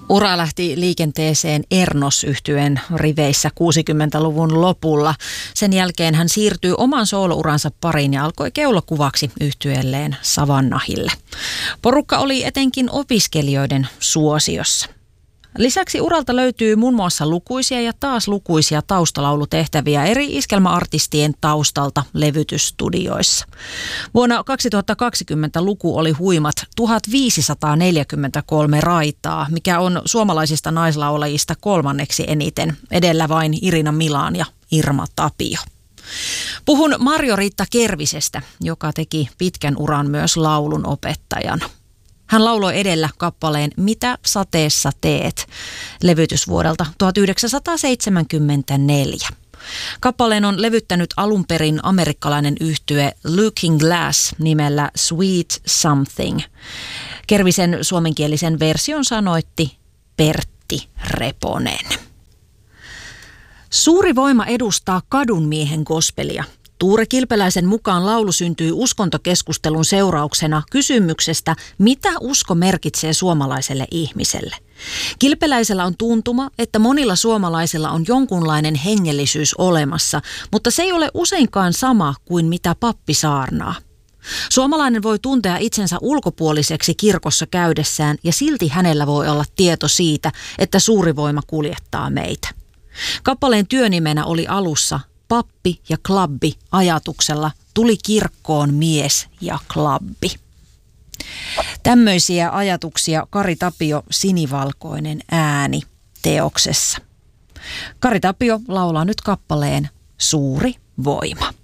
Ura lähti liikenteeseen Ernos-yhtyeen riveissä 60-luvun lopulla. Sen jälkeen hän siirtyi oman soolouransa pariin ja alkoi keulakuvaksi yhtyeelleen Savannahille. Porukka oli etenkin opiskelijoiden suosiossa. Lisäksi uralta löytyy muun muassa lukuisia ja taas lukuisia taustalaulutehtäviä eri iskelmäartistien taustalta levytysstudioissa. Vuonna 2020 luku oli huimat 1543 raitaa, mikä on suomalaisista naislaulajista kolmanneksi eniten, edellä vain Irina Milan ja Irma Tapio. Puhun Marjo-Riitta Kervisestä, joka teki pitkän uran myös laulun opettajana. Hän lauloi edellä kappaleen Mitä sateessa teet levytysvuodelta 1974. Kappaleen on levyttänyt alun perin amerikkalainen yhtye Looking Glass nimellä Sweet Something. Kervisen suomenkielisen version sanoitti Pertti Reponen. Suuri voima edustaa kadunmiehen gospelia. Tuure Kilpeläisen mukaan laulu syntyi uskontokeskustelun seurauksena kysymyksestä, mitä usko merkitsee suomalaiselle ihmiselle. Kilpeläisellä on tuntuma, että monilla suomalaisilla on jonkunlainen hengellisyys olemassa, mutta se ei ole useinkaan sama kuin mitä pappi saarnaa. Suomalainen voi tuntea itsensä ulkopuoliseksi kirkossa käydessään ja silti hänellä voi olla tieto siitä, että suuri voima kuljettaa meitä. Kappaleen työnimenä oli alussa Pappi ja klabbi ajatuksella tuli kirkkoon mies ja klabbi. Tämmöisiä ajatuksia Kari Tapio Sinivalkoinen ääni -teoksessa. Kari Tapio laulaa nyt kappaleen Suuri voima.